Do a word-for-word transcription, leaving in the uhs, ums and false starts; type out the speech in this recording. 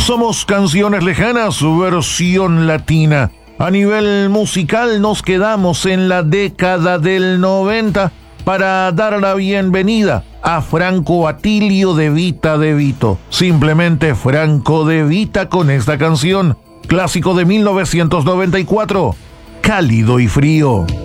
Somos Canciones Lejanas, versión latina. A nivel musical nos quedamos en la década del noventa para dar la bienvenida a Franco Atilio De Vita De Vito. Simplemente Franco De Vita con esta canción, clásico de mil novecientos noventa y cuatro, Cálido y Frío.